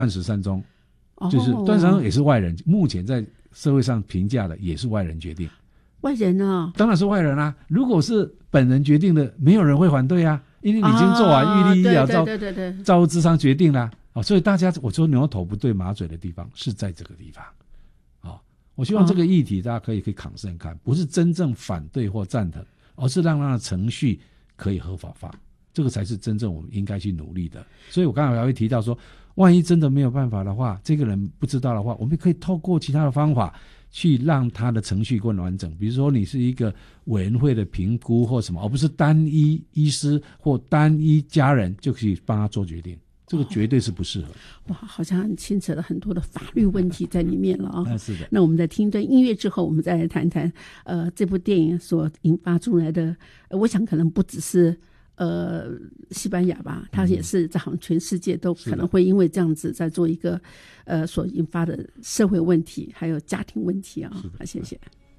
断食善终，就是断食善终也是外人，目前在社会上评价的也是外人决定。 外人啊， 当然是外人啊。如果是本人决定的，没有人会反对啊，因为你已经做完预立医疗照护諮商决定了所以大家我说牛头不对马嘴的地方是在这个地方我希望这个议题大家可以抗慎看，不是真正反对或赞成，而是让它的程序可以合法化，这个才是真正我们应该去努力的。所以我刚才还会提到说，万一真的没有办法的话，这个人不知道的话，我们可以透过其他的方法去让他的程序更完整。比如说你是一个委员会的评估或什么，而不是单一医师或单一家人就可以帮他做决定，这个绝对是不适合。 哇，好像牵扯了很多的法律问题在里面了是的。 那我们在听一段音乐之后，我们再来谈谈这部电影所引发出来的我想可能不只是西班牙吧，它也是在好像全世界都可能会因为这样子在做一个所引发的社会问题还有家庭问题好，谢谢。